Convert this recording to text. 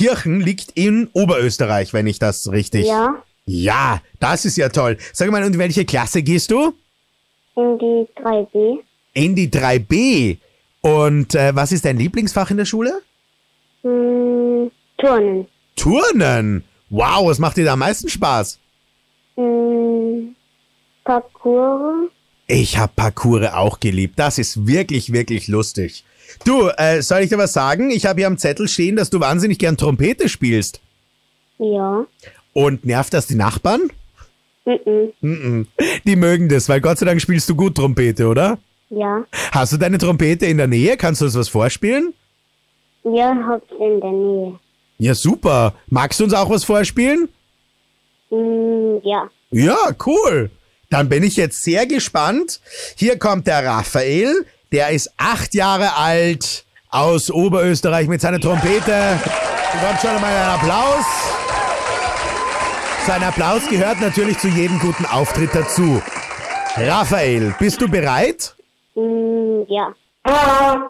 Kirchen liegt in Oberösterreich, wenn ich das richtig... Ja, Ja, das ist ja toll. Sag mal, und in welche Klasse gehst du? in die 3B. In die 3B. Und was ist dein Lieblingsfach in der Schule? Turnen. Turnen. Wow, was macht dir da am meisten Spaß? Parcours. Ich habe Parcours auch geliebt. Das ist wirklich, wirklich lustig. Du, soll ich dir was sagen? Ich habe hier am Zettel stehen, dass du wahnsinnig gern Trompete spielst. Ja. Und nervt das die Nachbarn? Mhm. Die mögen das, weil Gott sei Dank spielst du gut Trompete, oder? Ja. Hast du deine Trompete in der Nähe? Kannst du uns was vorspielen? Ja, hab's in der Nähe. Ja, super. Magst du uns auch was vorspielen? Ja. Ja, cool. Dann bin ich jetzt sehr gespannt. Hier kommt der Raphael. Der ist 8 Jahre alt, aus Oberösterreich mit seiner Trompete. Kommt schon mal ein Applaus. Sein Applaus gehört natürlich zu jedem guten Auftritt dazu. Raphael, bist du bereit? Ja.